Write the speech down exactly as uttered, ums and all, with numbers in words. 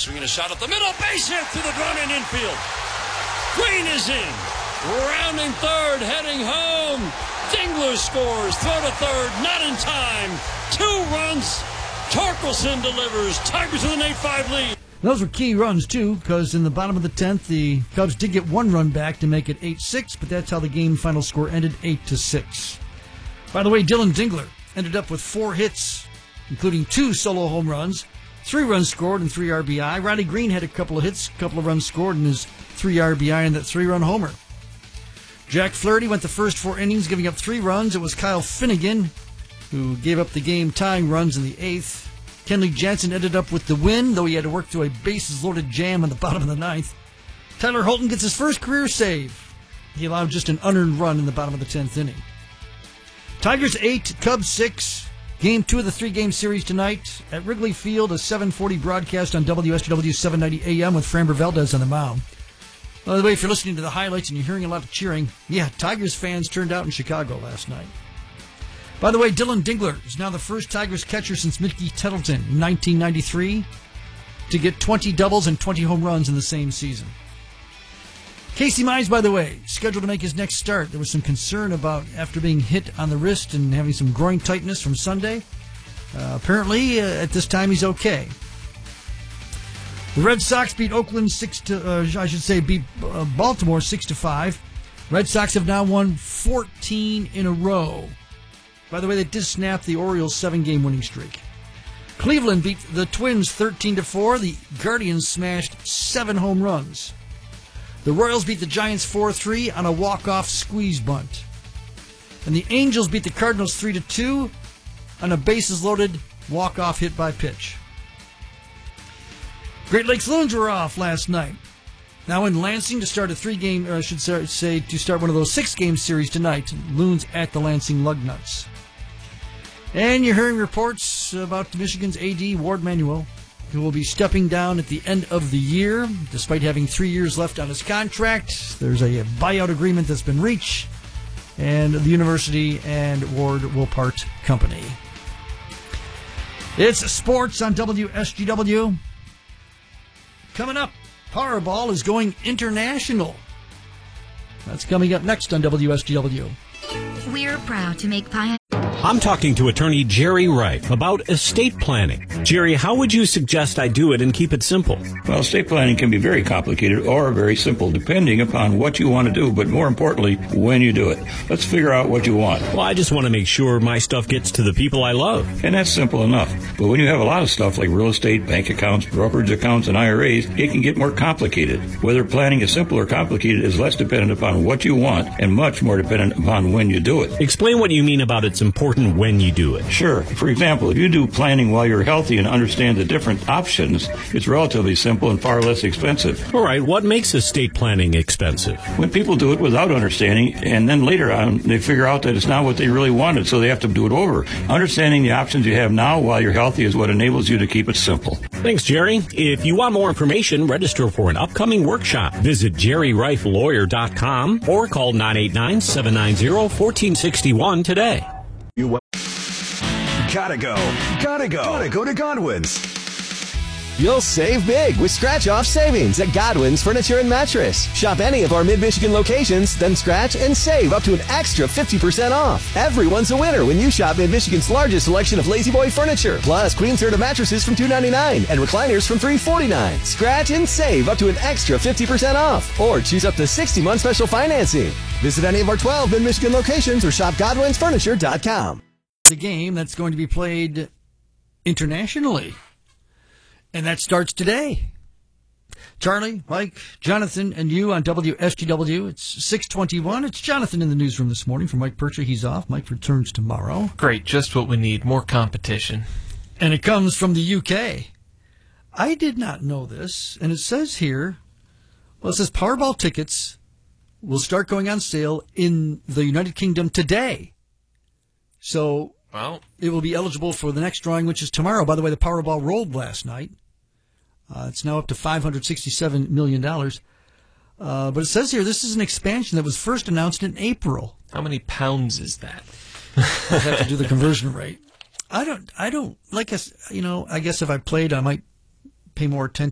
swinging a shot up the middle. Base hit through the run and infield. Green is in. Rounding third, heading home. Dingler scores. Throw to third, not in time. Two runs. Torkelson delivers. Tigers with an eight five lead. Those were key runs, too, because in the bottom of the tenth, the Cubs did get one run back to make it eight six, but that's how the game final score ended, eight to six. By the way, Dylan Dingler ended up with four hits, including two solo home runs, three runs scored and three R B I. Riley Green had a couple of hits, a couple of runs scored, and his three R B I and that three-run homer. Jack Flaherty went the first four innings, giving up three runs. It was Kyle Finnegan who gave up the game-tying runs in the eighth. Kenley Jansen ended up with the win, though he had to work through a bases-loaded jam on the bottom of the ninth. Tyler Holton gets his first career save. He allowed just an unearned run in the bottom of the tenth inning. Tigers eight, Cubs six. Game two of the three-game series tonight at Wrigley Field, a seven forty broadcast on W S G W seven ninety A M with Framber Valdez on the mound. By the way, if you're listening to the highlights and you're hearing a lot of cheering, yeah, Tigers fans turned out in Chicago last night. By the way, Dylan Dingler is now the first Tigers catcher since Mickey Tettleton in nineteen ninety-three to get twenty doubles and twenty home runs in the same season. Casey Mize, by the way, scheduled to make his next start. There was some concern about after being hit on the wrist and having some groin tightness from Sunday. Uh, apparently, uh, at this time, he's okay. The Red Sox beat Oakland six to, uh, I should say, beat uh, Baltimore six to five. Red Sox have now won fourteen in a row. By the way, they did snap the Orioles' seven-game winning streak. Cleveland beat the Twins thirteen to four. The Guardians smashed seven home runs. The Royals beat the Giants four three on a walk-off squeeze bunt. And the Angels beat the Cardinals three to two on a bases-loaded walk-off hit by pitch. Great Lakes Loons were off last night. Now in Lansing to start a three-game, or I should say to start one of those six-game series tonight. Loons at the Lansing Lugnuts. And you're hearing reports about Michigan's A D, Ward Manuel, who will be stepping down at the end of the year, despite having three years left on his contract. There's a buyout agreement that's been reached, and the university and Ward will part company. It's sports on W S G W. Coming up, Powerball is going international. That's coming up next on W S G W. We're proud to make Pioneer. I'm talking to attorney Jerry Reif about estate planning. Jerry, how would you suggest I do it and keep it simple? Well, estate planning can be very complicated or very simple, depending upon what you want to do, but more importantly, when you do it. Let's figure out what you want. Well, I just want to make sure my stuff gets to the people I love. And that's simple enough. But when you have a lot of stuff like real estate, bank accounts, brokerage accounts, and I R As, it can get more complicated. Whether planning is simple or complicated is less dependent upon what you want and much more dependent upon when you do it. Explain what you mean about it's important when you do it. Sure. For example, if you do planning while you're healthy and understand the different options, it's relatively simple and far less expensive. All right, what makes estate planning expensive? When people do it without understanding, and then later on they figure out that it's not what they really wanted, so they have to do it over. Understanding the options you have now while you're healthy is what enables you to keep it simple. Thanks, Jerry. If you want more information, register for an upcoming workshop. Visit jerry reif lawyer dot com or call nine eight nine, seven nine zero, one four six one today. You gotta go. Gotta go. Gotta go to Godwin's. You'll save big with scratch-off savings at Godwin's Furniture and Mattress. Shop any of our mid-Michigan locations, then scratch and save up to an extra fifty percent off. Everyone's a winner when you shop mid-Michigan's largest selection of Lazy Boy furniture, plus queen serta mattresses from two ninety-nine and recliners from three forty-nine. Scratch and save up to an extra fifty percent off, or choose up to sixty month special financing. Visit any of our twelve mid-Michigan locations or shop godwins furniture dot com. The game that's going to be played internationally. And that starts today. Charlie, Mike, Jonathan, and you on W S G W. It's six twenty-one. It's Jonathan in the newsroom this morning for Mike Percha. He's off. Mike returns tomorrow. Great. Just what we need. More competition. And it comes from the U K. I did not know this. And it says here, well, it says Powerball tickets will start going on sale in the United Kingdom today. So well, it will be eligible for the next drawing, which is tomorrow. By the way, the Powerball rolled last night. Uh, it's now up to five hundred sixty-seven million dollars. Uh, but it says here this is an expansion that was first announced in April. How many pounds is that? I have to do the conversion rate. I don't, I don't, like, us, you know, I guess if I played, I might pay more attention